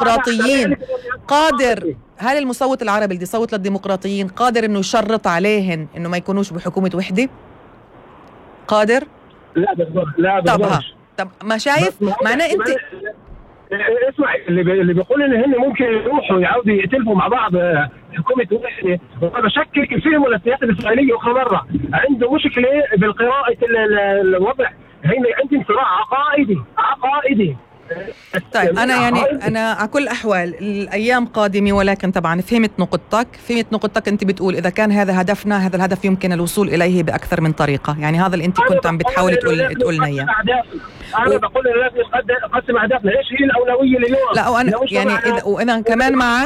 الديمقراطيين قادر، هل المصوت العربي اللي يصوت للديمقراطيين قادر انه يشرط عليهن انه ما يكونوش بحكومة وحدة؟ قادر؟ لا طب ما شايف معناه انت اسمع اللي بيقول ان هن ممكن يروحوا يعودوا يقتلوا مع بعض حكومه وحده، وانا بشكك فيهم ولا السياسه الاسرائيليه اخرى مره عنده مشكله بالقراءه الوضع، هنا عندهم صراع عقائدي. طيب أنا على كل الأحوال الأيام قادمة، ولكن طبعا فهمت نقطتك. أنت بتقول إذا كان هذا هدفنا، هذا الهدف يمكن الوصول إليه بأكثر من طريقة، يعني هذا اللي أنت كنت عم بتحاول تقولنا إياه. أنا بقول لازم نقسم أهدافنا، إيش هي الأولوية اليوم؟ لا وأنا يعني وإذا كمان معك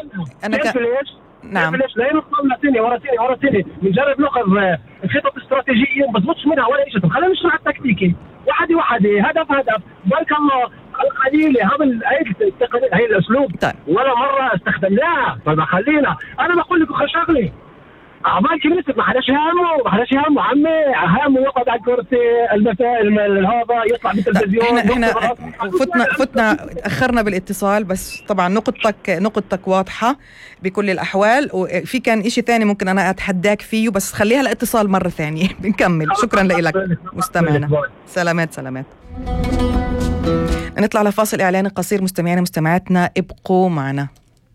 نعم لا ينقل ورا سنة نجرب ناخذ الخطط الاستراتيجية ما بضبطش منها ولا شيء. طب خلينا نشرح التكتيكي واحد هدف بارك الله القليل هاي الأسلوب طيب. ولا مرة استخدمناها. طيب خلينا أنا بقول لكم شغلي أعمال كنيسة ما حداش همه عمي يقعد على الكرسي المسائل هذا يطلع بالتلفزيون. احنا فتنا تأخرنا بالاتصال، بس طبعا نقطتك واضحة بكل الأحوال، وفي كان إشي ثاني ممكن أنا أتحداك فيه، بس خليها الاتصال مرة ثانية بنكمل. شكرا لك مستمعنا. سلامات. نطلع لفاصل إعلاني قصير. مستمعينا مستمعاتنا ابقوا معنا.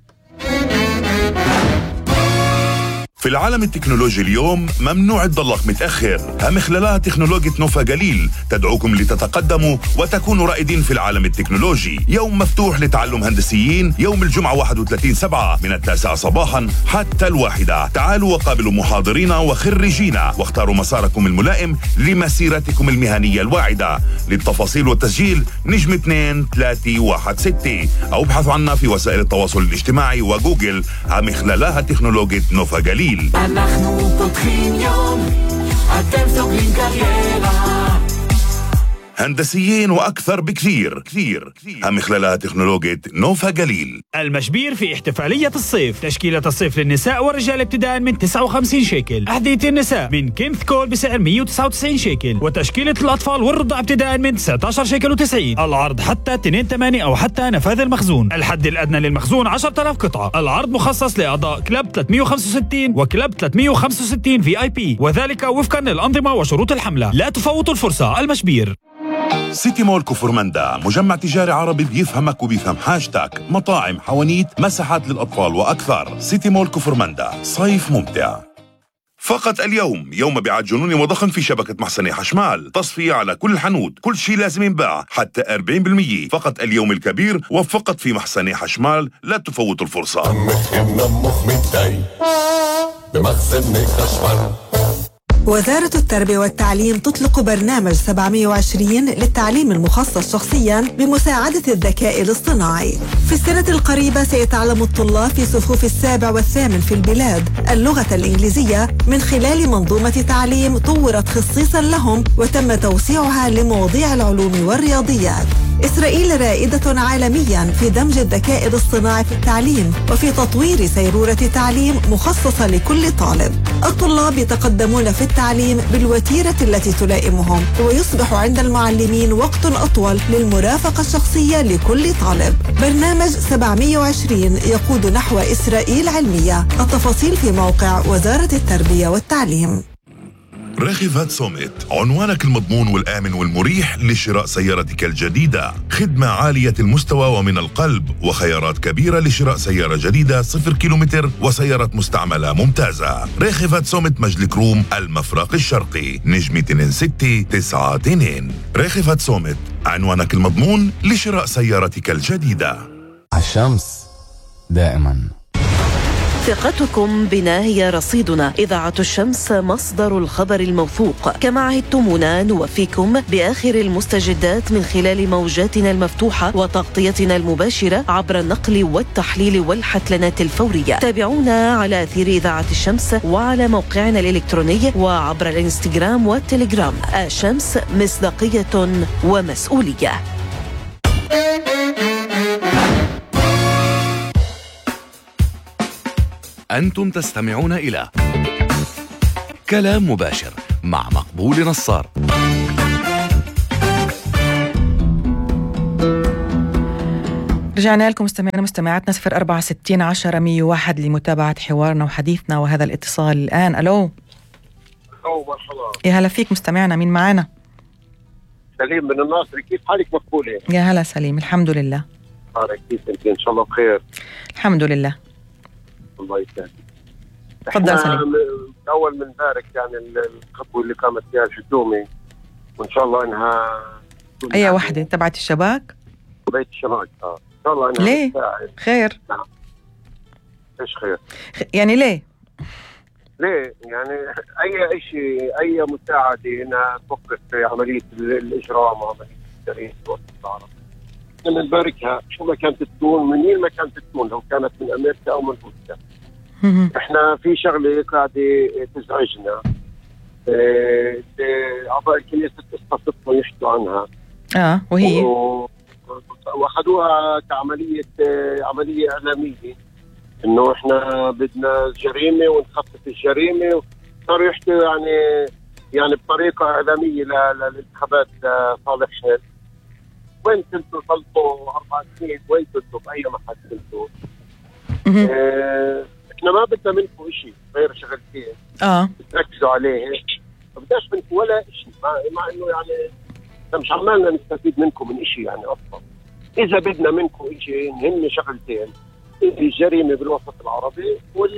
في العالم التكنولوجي اليوم ممنوع تضلك متأخر. همخلالها تكنولوجيا نوفا جليل تدعوكم لتتقدموا وتكونوا رائدين في العالم التكنولوجي. يوم مفتوح لتعلم هندسيين يوم الجمعة 31/7 من 9 صباحا حتى 1. تعالوا وقابلوا محاضرين وخريجين واختاروا مساركم الملائم لمسيرتكم المهنية الواعدة. للتفاصيل والتسجيل نجم 2316 أو ابحثوا عنا في وسائل التواصل الاجتماعي وجوجل. همخلالها تكنولوجيا نوفا جليل. אנחנו פותחים יום, אתם סוגרים קריירה. هندسيين وأكثر بكثير. همخلالها تكنولوجيا نوفا جليل. المشبير في احتفالية الصيف. تشكيلة الصيف للنساء والرجال ابتداء من 59 شيكل. أحذية النساء من كينث كول بسعر 199 شيكل، وتشكيلة الأطفال والرضع ابتداء من 19 شيكل و90. العرض حتى 2/8 أو حتى نفاذ المخزون. الحد الأدنى للمخزون 10,000 قطعة. العرض مخصص لأعضاء كلب 365 وكلب 365 VIP، وذلك وفقا للأنظمة وشروط الحملة. لا تفوتوا الفرصة. المشبير. سيتي مول كفرمندا مجمع تجاري عربي بيفهمك وبيفهم حاجتك. مطاعم، حوانيت، مساحات للأطفال وأكثر. سيتي مول كفرمندا، صيف ممتع. فقط اليوم يوم مبيعات جنوني وضخم في شبكة محسني حشمال. تصفية على كل الحنوت، كل شيء لازم ينباع حتى 40%. فقط اليوم الكبير وفقط في محسني حشمال. لا تفوتوا الفرصة. وزارة التربية والتعليم تطلق برنامج 720 للتعليم المخصص شخصياً بمساعدة الذكاء الاصطناعي. في السنة القريبة سيتعلم الطلاب في صفوف 7 و8 في البلاد اللغة الإنجليزية من خلال منظومة تعليم طورت خصيصاً لهم وتم توسيعها لمواضيع العلوم والرياضيات. إسرائيل رائدة عالمياً في دمج الذكاء الاصطناعي في التعليم وفي تطوير سيرورة تعليم مخصصة لكل طالب. الطلاب يتقدمون في التعليم بالوتيرة التي تلائمهم، ويصبح عند المعلمين وقت أطول للمرافقة الشخصية لكل طالب. برنامج 720 يقود نحو إسرائيل علمية. التفاصيل في موقع وزارة التربية والتعليم. راخفات سوميت، عنوانك المضمون والآمن والمريح لشراء سيارتك الجديدة. خدمة عالية المستوى ومن القلب، وخيارات كبيرة لشراء سيارة جديدة 0 كيلومتر وسيارة مستعملة ممتازة. راخفات سوميت مجلك روم المفرق الشرقي، نجم 2692. راخفات سوميت، عنوانك المضمون لشراء سيارتك الجديدة. الشمس دائما. ثقتكم بنا هي رصيدنا. إذاعة الشمس مصدر الخبر الموثوق. كما عهدتمونا نوفيكم بآخر المستجدات من خلال موجاتنا المفتوحة وتغطيتنا المباشرة عبر النقل والتحليل والحتلنات الفورية. تابعونا على أثير إذاعة الشمس وعلى موقعنا الإلكتروني وعبر الإنستغرام والتليجرام. الشمس مصداقية ومسؤولية. أنتم تستمعون إلى كلام مباشر مع مقبول نصار. رجعنا لكم مستمعينا مستمعاتنا 064 10 101 لمتابعة حوارنا وحديثنا وهذا الاتصال الآن. ألو مرحبا. يا هلا فيك مستمعنا، مين معنا؟ سليم من الناصر، كيف حالك مقبولة؟ يا هلا سليم، الحمد لله. كيف انت؟ ان شاء الله بخير. الحمد لله. الله يسعدك. تفضل سليم. اول من بارك يعني الخطوه اللي قامت فيها الحكومه، وان شاء الله انها اي وحده تبعت الشباك؟ بيت الشباك ان شاء الله انها ليه؟ تساعد. خير. نعم. ايش خير؟ يعني ليه يعني اي شيء، اي مساعده انها توقف عمليه الاجرام وعمليه التغيير في الوطن العربي. بدنا نباركها شو ما كانت تكون، من وين ما كانت تكون، لو كانت من امريكا او من روسيا. احنا في شغله قاعده تزعجنا، اعضاء الكنيسه استفسروا يحكوا عنها. وهي واخذوها عمليه اعلاميه، انه احنا بدنا الجريمه ونخفف الجريمه، صاروا يحكوا يعني بطريقه اعلاميه للانتخابات صالح شهر. وين كنتوا ضلتوا 4 سنين؟ وين كنتوا باي محل كنتوا؟ احنا ما بدنا منكم شيء غير شغلتين تركزوا عليه، ما بدناش منكم ولا شيء، مع انه يعني مش عمالنا نستفيد منكم من شيء يعني اصلا. اذا بدنا منكم شيء هن شغلتين، الجريمه بالوسط العربي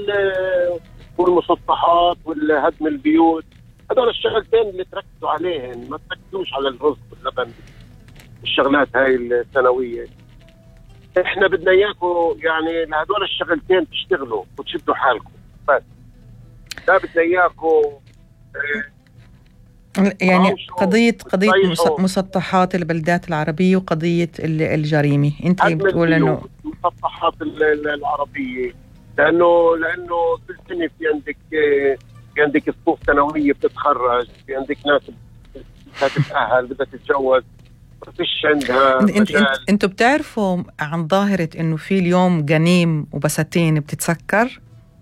والمسطحات والهدم البيوت، هذول الشغلتين اللي تركزوا عليهن، ما تركزوش على الرز واللبن، الشغلات هاي الثانويه. احنا بدنا اياكم يعني لهدول الشغلتين تشتغلوا وتشدوا حالكم بس. لا بدنا اياكم يعني قضية مسطحات البلدات العربية وقضية الجريمة، انت بتقول انه المسطحات العربية، لانه كل سنة في عندك صفوف ثانوية بتتخرج، في عندك ناس بتتأهل بدها تتجوز، ما فيش عندها مجال. انتوا بتعرفوا عن ظاهرة انه في اليوم جنيم وبساتين بتتسكر؟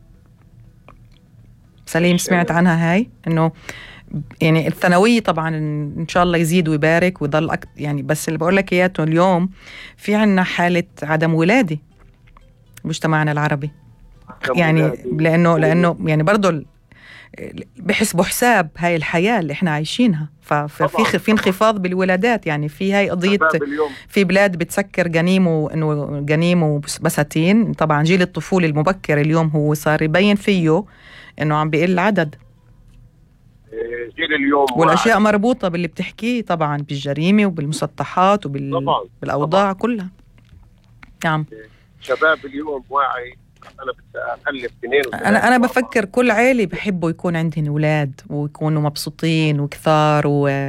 سليم سمعت عنها هاي؟ انه يعني الثانوية طبعا ان شاء الله يزيد ويبارك ويضل يعني، بس اللي بقول لك اياه اليوم في عنا حالة عدم ولادة مجتمعنا العربي، يعني لانه يعني برضه بحسبوا حساب هاي الحياة اللي احنا عايشينها، ففي انخفاض بالولادات. يعني في هاي قضية في بلاد بتسكر جنيم وبساتين. طبعا جيل الطفولة المبكر اليوم هو صار يبين فيه انه عم بيقل العدد، جيل اليوم والاشياء مربوطة باللي بتحكيه طبعا بالجريمة وبالمسطحات وبالاوضاع كلها. نعم. شباب اليوم واعي. انا بدي اخلف 2 انا بفكر كل عائله بحبوا يكون عندهم اولاد ويكونوا مبسوطين وكثار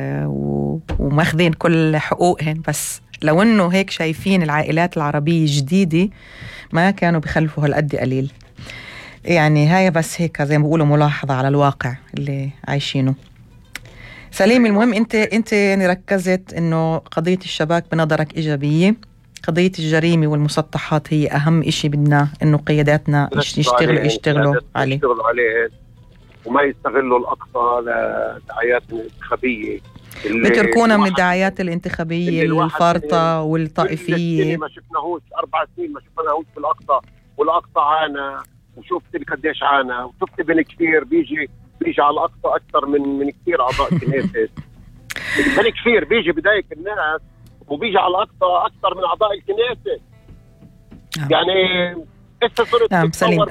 وماخذين كل حقوقهم، بس لو انه هيك شايفين العائلات العربيه الجديده ما كانوا بخلفوا هالقد قليل. يعني هاي بس هيك زي ما بيقولوا ملاحظه على الواقع اللي عايشينه. سليم، المهم انت يعني ركزت انه قضيه الشباك بنظرك ايجابيه، قضية الجريمة والمسطحات هي أهم إشي بدنا إنه قياداتنا يشتغلوا عليه وما يستغلوا الأقصى لدعايات انتخابية، بتركونا من الدعايات الانتخابية الفارطة والطائفية. اللي ما شفناهوش 4 سنين ما شفناهوش بالأقصى، والأقصى عانى، وشفت قديش عانى، وشفت بن كثير بيجي على الأقصى أكثر من كثير أعضاء كنيسة. بن كثير بيجي بداية الناس وبيجي على الأقصى أكثر من أعضاء الكنيسة. يعني أنت صرت سليم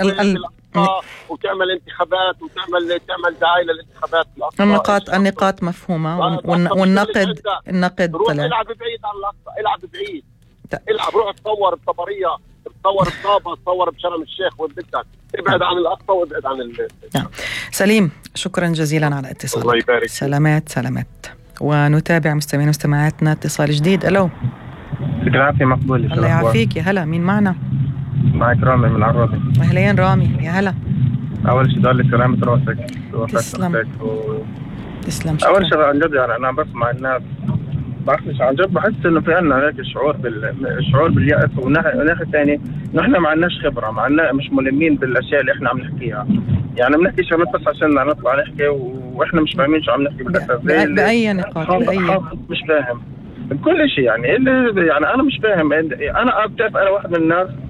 وتعمل انتخابات وتعمل دعاية للانتخابات الأقصى. النقاط مفهومة، والنقد طلع. العب بعيد عن الأقصى، العب بعيد، العب، روح تصور بطبرية، تصور بطابة، تصور بشرم الشيخ وبدك، ابعد عن الأقصى وابعد عن سليم، شكرا جزيلا على الاتصال. الله يبارك. سلامات. ونتابع مستمعين ومستمعاتنا اتصال جديد. الو. يعطيك العافية مقبول. الله يعافيك. يا هلا، مين معنا؟ معك رامي من العرابي. اهلين رامي، يا هلا. اول شيء ضل سلامة راسك. تسلم. اول شيء عن جد يعني انا بسمع الناس بعرفش عن جد، بحس انه في عنا هيك شعور باليأس، وناحية ثانية نحن ما عندناش خبرة، ما عندنا مش ملمين بالاشياء اللي احنا عم نحكيها. يعني بنحكي شغلات بس عشان نطلع نحكي واحنا مش فاهمين شو عم نحكي بالاساس. بأي نقاط؟ مش فاهم. بكل شيء يعني. يعني انا مش فاهم. انا بتعرف انا واحد من الناس